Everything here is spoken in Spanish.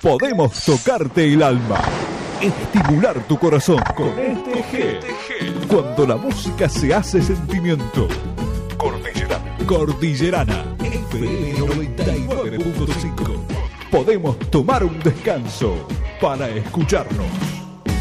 Podemos tocarte el alma, estimular tu corazón con este gel. Cuando la música se hace sentimiento. Cordillerana, FM 99.5. Podemos tomar un descanso para escucharnos.